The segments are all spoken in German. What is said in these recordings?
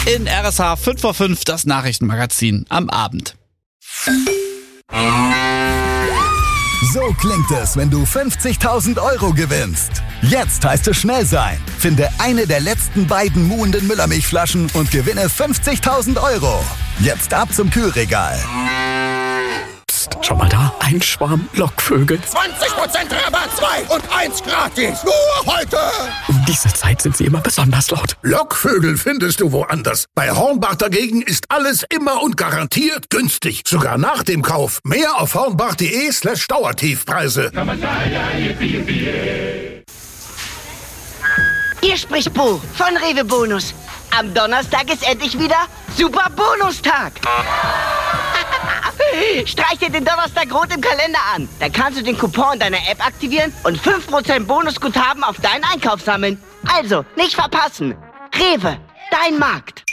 In RSH 5 vor 5, das Nachrichtenmagazin am Abend. So klingt es, wenn du 50.000 € gewinnst. Jetzt heißt es schnell sein. Finde eine der letzten beiden muhenden Müllermilchflaschen und gewinne 50.000 €. Jetzt ab zum Kühlregal. Psst, schau mal da, ein Schwarm Lockvögel. 20% Rabatt, 2 und 1 gratis. Nur heute. Um diese Zeit sind sie immer besonders laut. Lockvögel findest du woanders. Bei Hornbach dagegen ist alles immer und garantiert günstig. Sogar nach dem Kauf. Mehr auf hornbach.de/Dauertiefpreise. Hier spricht Bo von Rewe Bonus. Am Donnerstag ist endlich wieder Super Bonustag. Streich dir den Donnerstag rot im Kalender an. Dann kannst du den Coupon deiner App aktivieren und 5% Bonusguthaben auf deinen Einkauf sammeln. Also, nicht verpassen. Rewe, dein Markt.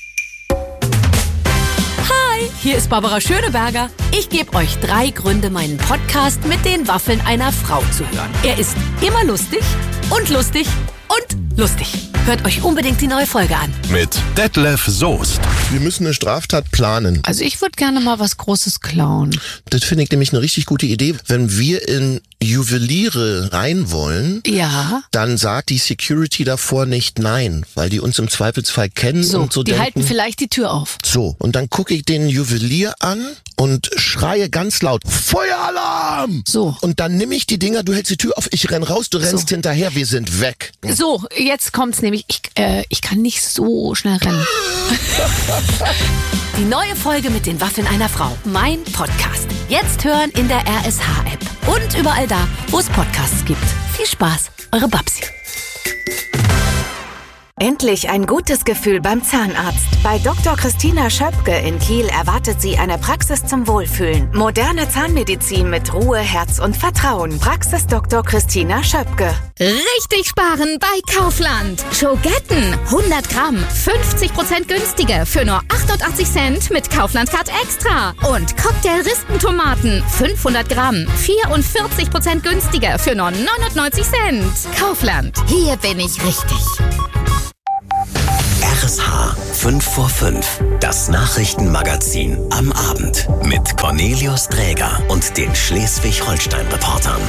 Hi, hier ist Barbara Schöneberger. Ich gebe euch 3 Gründe, meinen Podcast mit den Waffeln einer Frau zu hören. Er ist immer lustig und lustig und lustig. Hört euch unbedingt die neue Folge an. Mit Detlef Soest. Wir müssen eine Straftat planen. Also ich würde gerne mal was Großes klauen. Das finde ich nämlich eine richtig gute Idee. Wenn wir in Juweliere rein wollen, Ja. dann sagt die Security davor nicht nein, weil die uns im Zweifelsfall kennen So, und so die denken. halten vielleicht die Tür auf. So, und dann gucke ich den Juwelier an und schreie ganz laut, Feueralarm! So. Und dann nehme ich die Dinger, du hältst die Tür auf, ich renn raus, du rennst hinterher, wir sind weg. So, jetzt kommt's nämlich. Ich kann nicht so schnell rennen. Die neue Folge mit den Waffeln einer Frau. Mein Podcast. Jetzt hören in der RSH-App. Und überall da, wo es Podcasts gibt. Viel Spaß, eure Babsi. Endlich ein gutes Gefühl beim Zahnarzt. Bei Dr. Christina Schöpke in Kiel erwartet Sie eine Praxis zum Wohlfühlen. Moderne Zahnmedizin mit Ruhe, Herz und Vertrauen. Praxis Dr. Christina Schöpke. Richtig sparen bei Kaufland. Schogetten 100 Gramm, 50% günstiger für nur 88 Cent mit Kaufland Card Extra. Und Cocktail-Rispentomaten 500 Gramm, 44% günstiger für nur 99 Cent. Kaufland, hier bin ich richtig. RSH 5 vor 5, das Nachrichtenmagazin am Abend mit Cornelius Dräger und den Schleswig-Holstein-Reportern.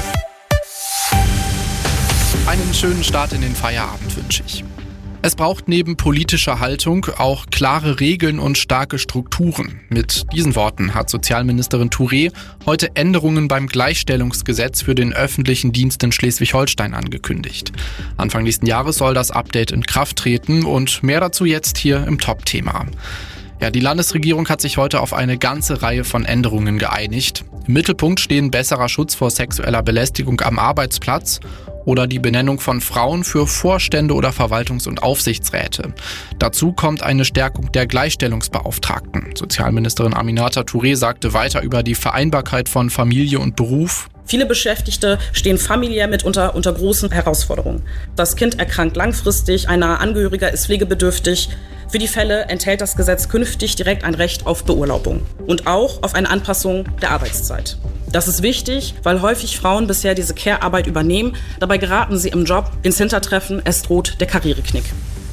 Einen schönen Start in den Feierabend wünsche ich. Es braucht neben politischer Haltung auch klare Regeln und starke Strukturen. Mit diesen Worten hat Sozialministerin Touré heute Änderungen beim Gleichstellungsgesetz für den öffentlichen Dienst in Schleswig-Holstein angekündigt. Anfang nächsten Jahres soll das Update in Kraft treten und mehr dazu jetzt hier im Top-Thema. Ja, die Landesregierung hat sich heute auf eine ganze Reihe von Änderungen geeinigt. Im Mittelpunkt stehen besserer Schutz vor sexueller Belästigung am Arbeitsplatz oder die Benennung von Frauen für Vorstände oder Verwaltungs- und Aufsichtsräte. Dazu kommt eine Stärkung der Gleichstellungsbeauftragten. Sozialministerin Aminata Touré sagte weiter über die Vereinbarkeit von Familie und Beruf. Viele Beschäftigte stehen familiär mitunter unter großen Herausforderungen. Das Kind erkrankt langfristig, ein naher Angehöriger ist pflegebedürftig. Für die Fälle enthält das Gesetz künftig direkt ein Recht auf Beurlaubung und auch auf eine Anpassung der Arbeitszeit. Das ist wichtig, weil häufig Frauen bisher diese Care-Arbeit übernehmen. Dabei geraten sie im Job ins Hintertreffen, es droht der Karriereknick.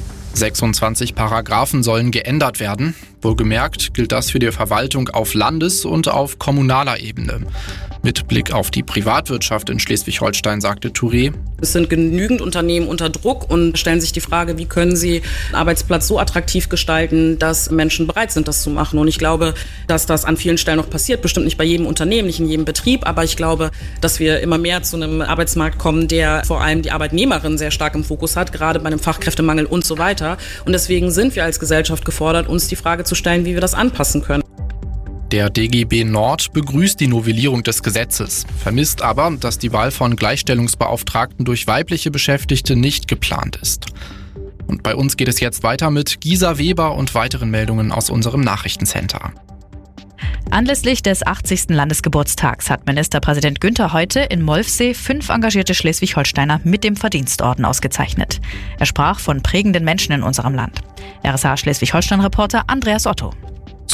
26 Paragraphen sollen geändert werden. Wohlgemerkt gilt das für die Verwaltung auf Landes- und auf kommunaler Ebene. Mit Blick auf die Privatwirtschaft in Schleswig-Holstein sagte Touré: Es sind genügend Unternehmen unter Druck und stellen sich die Frage, wie können sie einen Arbeitsplatz so attraktiv gestalten, dass Menschen bereit sind, das zu machen. Und ich glaube, dass das an vielen Stellen noch passiert. Bestimmt nicht bei jedem Unternehmen, nicht in jedem Betrieb. Aber ich glaube, dass wir immer mehr zu einem Arbeitsmarkt kommen, der vor allem die Arbeitnehmerin sehr stark im Fokus hat, gerade bei einem Fachkräftemangel und so weiter. Und deswegen sind wir als Gesellschaft gefordert, uns die Frage zu stellen, wie wir das anpassen können. Der DGB Nord begrüßt die Novellierung des Gesetzes, vermisst aber, dass die Wahl von Gleichstellungsbeauftragten durch weibliche Beschäftigte nicht geplant ist. Und bei uns geht es jetzt weiter mit Gisa Weber und weiteren Meldungen aus unserem Nachrichtencenter. Anlässlich des 80. Landesgeburtstags hat Ministerpräsident Günther heute in Molfsee 5 engagierte Schleswig-Holsteiner mit dem Verdienstorden ausgezeichnet. Er sprach von prägenden Menschen in unserem Land. RSH Schleswig-Holstein-Reporter Andreas Otto.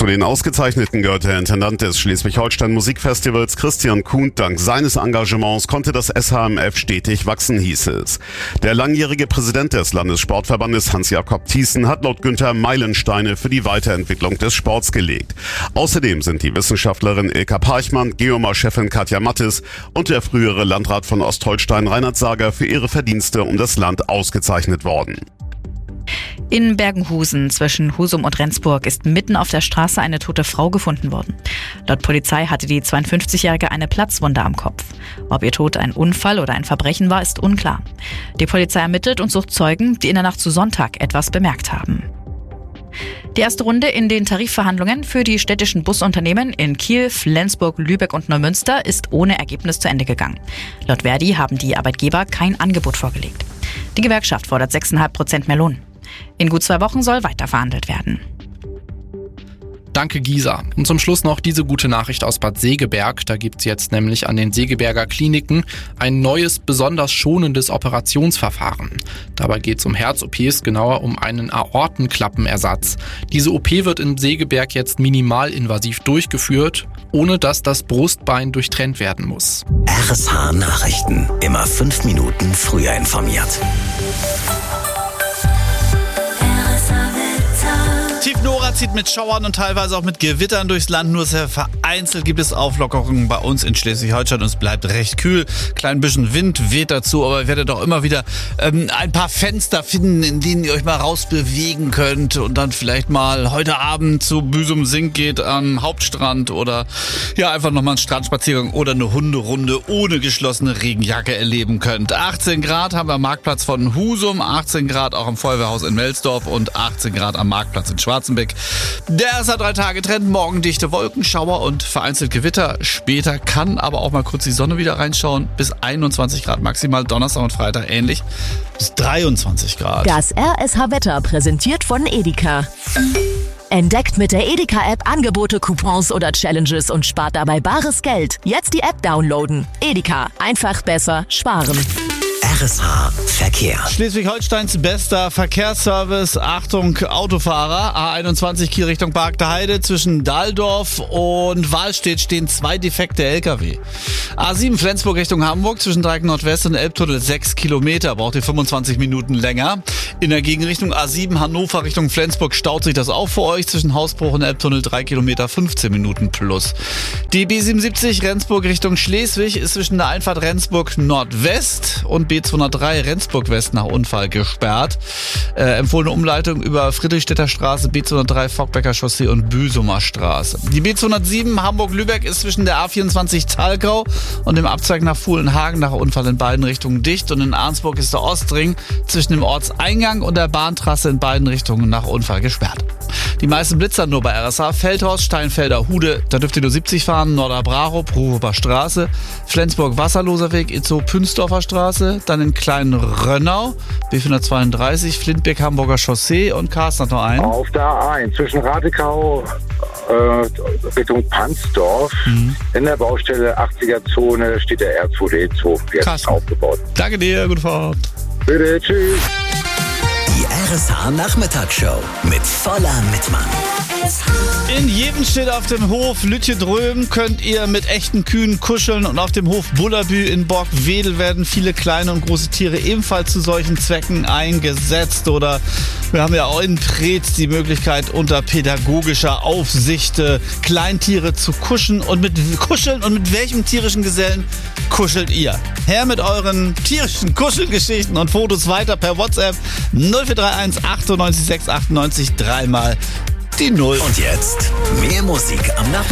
Zu den Ausgezeichneten gehört der Intendant des Schleswig-Holstein Musikfestivals Christian Kuhn. Dank seines Engagements konnte das SHMF stetig wachsen, hieß es. Der langjährige Präsident des Landessportverbandes Hans-Jakob Thiessen hat laut Günther Meilensteine für die Weiterentwicklung des Sports gelegt. Außerdem sind die Wissenschaftlerin Ilka Parchmann, Geomar-Chefin Katja Mattes und der frühere Landrat von Ostholstein Reinhard Sager für ihre Verdienste um das Land ausgezeichnet worden. In Bergenhusen zwischen Husum und Rendsburg ist mitten auf der Straße eine tote Frau gefunden worden. Laut Polizei hatte die 52-Jährige eine Platzwunde am Kopf. Ob ihr Tod ein Unfall oder ein Verbrechen war, ist unklar. Die Polizei ermittelt und sucht Zeugen, die in der Nacht zu Sonntag etwas bemerkt haben. Die erste Runde in den Tarifverhandlungen für die städtischen Busunternehmen in Kiel, Flensburg, Lübeck und Neumünster ist ohne Ergebnis zu Ende gegangen. Laut Verdi haben die Arbeitgeber kein Angebot vorgelegt. Die Gewerkschaft fordert 6,5% mehr Lohn. In gut 2 Wochen soll weiter verhandelt werden. Danke, Gisa. Und zum Schluss noch diese gute Nachricht aus Bad Segeberg. Da gibt's jetzt nämlich an den Segeberger Kliniken ein neues, besonders schonendes Operationsverfahren. Dabei geht's um Herz-OPs, genauer um einen Aortenklappenersatz. Diese OP wird in Segeberg jetzt minimalinvasiv durchgeführt, ohne dass das Brustbein durchtrennt werden muss. RSH Nachrichten. Immer 5 Minuten früher informiert. Tief Nora zieht mit Schauern und teilweise auch mit Gewittern durchs Land. Nur sehr vereinzelt gibt es Auflockerungen bei uns in Schleswig-Holstein und es bleibt recht kühl. Klein bisschen Wind weht dazu, aber ihr werdet auch immer wieder ein paar Fenster finden, in denen ihr euch mal rausbewegen könnt und dann vielleicht mal heute Abend zu Büsum-Sink geht am Hauptstrand oder ja einfach nochmal einen Strandspaziergang oder eine Hunderunde ohne geschlossene Regenjacke erleben könnt. 18 Grad haben wir am Marktplatz von Husum, 18 Grad auch am Feuerwehrhaus in Melsdorf und 18 Grad am Marktplatz in Schwarzenbeck. Der erste 3-Tage-Trend, morgen dichte Wolken, Schauer und vereinzelt Gewitter. Später kann aber auch mal kurz die Sonne wieder reinschauen. Bis 21 Grad maximal, Donnerstag und Freitag ähnlich. Bis 23 Grad. Das RSH-Wetter präsentiert von Edeka. Entdeckt mit der Edeka-App Angebote, Coupons oder Challenges und spart dabei bares Geld. Jetzt die App downloaden. Edeka, einfach besser sparen. RSH Verkehr. Schleswig-Holsteins bester Verkehrsservice. Achtung, Autofahrer. A21 Kiel Richtung Barkter Heide. Zwischen Dahldorf und Wahlstedt stehen 2 defekte LKW. A7 Flensburg Richtung Hamburg. Zwischen Dreieck Nordwest und Elbtunnel 6 Kilometer. Braucht ihr 25 Minuten länger. In der Gegenrichtung A7 Hannover Richtung Flensburg staut sich das auch für euch. Zwischen Hausbruch und Elbtunnel 3 Kilometer 15 Minuten plus. Die B77 Rendsburg Richtung Schleswig ist zwischen der Einfahrt Rendsburg Nordwest und B203 Rendsburg West nach Unfall gesperrt. Empfohlene Umleitung über Friedrichstädter Straße, B203 Fockbecker Chaussee und Büsumer Straße. Die B207 Hamburg-Lübeck ist zwischen der A24 Thalgau und dem Abzweig nach Fuhlenhagen nach Unfall in beiden Richtungen dicht. Und in Arnsburg ist der Ostring zwischen dem Ortseingang und der Bahntrasse in beiden Richtungen nach Unfall gesperrt. Die meisten Blitzer nur bei RSH. Feldhorst, Steinfelder, Hude, da dürft ihr nur 70 fahren. Norderbrarup, Ruhuber Straße. Flensburg, Wasserloser Weg, Itzow, Pünsdorfer Straße. Dann in Klein-Rönnau, B432, Flintbeck, Hamburger Chaussee und Carsten hat noch einen. Auf der A1 zwischen Radekau Richtung Pansdorf. In der Baustelle 80er-Zone steht der R2D2 jetzt aufgebaut. Danke dir, gute Fahrt. Bitte, tschüss. Die RSH Nachmittagsshow mit voller Mitmann. In jedem steht auf dem Hof Lütjedröm könnt ihr mit echten Kühen kuscheln und auf dem Hof Bullabü in Borgwedel werden viele kleine und große Tiere ebenfalls zu solchen Zwecken eingesetzt. Oder wir haben ja auch in Preetz die Möglichkeit unter pädagogischer Aufsicht Kleintiere zu kuscheln. Und mit welchem tierischen Gesellen kuschelt ihr? Her mit euren tierischen Kuschelgeschichten und Fotos weiter per WhatsApp 0431 98 698 3 mal die 0. Und jetzt mehr Musik am Nachmittag.